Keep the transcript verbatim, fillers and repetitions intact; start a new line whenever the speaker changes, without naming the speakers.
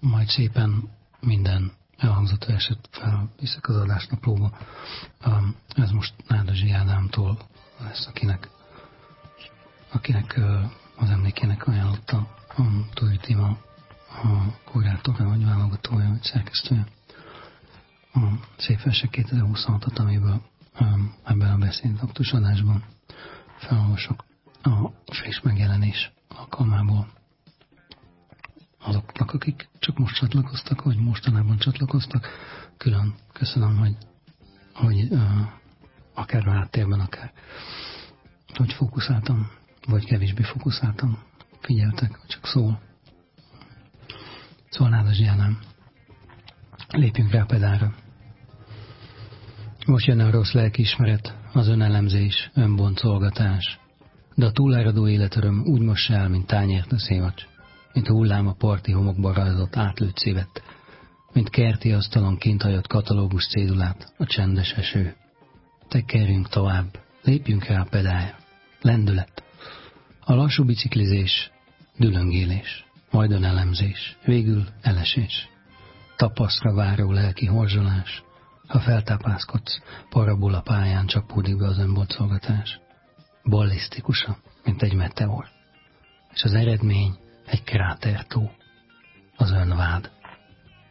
majd szépen minden elhangzott verset felviszek az adásnaplóba. Um, ez most Nádasdy Ádámtól lesz, akinek, akinek uh, az emlékének ajánlotta a Tóri Tima, a kurátora, vagy válogatója, vagy szerkesztője. A Szép Versek kétezer-huszonhatot, amiből um, ebben a beszédaktus adásban felolvasok a friss megjelenés alkalmából. Azoknak, akik csak most csatlakoztak, vagy mostanában csatlakoztak, külön köszönöm, hogy, hogy uh, akár a háttérben, akár hogy fókuszáltam, vagy kevésbé fókuszáltam, figyeltek, hogy csak szól. Szóval Nádasdy Ádám. Lépjünk rá a pedálra. Most jönne a rossz lelkiismeret, az önelemzés, önboncolgatás, de a túláradó életöröm úgy mossa el, mint tányért a szévacs, mint a hullám a parti homokba rajzolt átlőtt szívet, mint kerti asztalon kint hagyott katalógus cédulát a csendes eső. Tekerjünk tovább, lépjünk rá a pedálra. Lendület. A lassú biciklizés, dülöngélés, majd önelemzés, végül elesés. Tapasztra váró lelki horzsolás, ha feltápászkodsz, parabola pályán csapódik be az önboncolgatás. Ballisztikusan, mint egy meteor. És az eredmény egy krátertó, az önvád.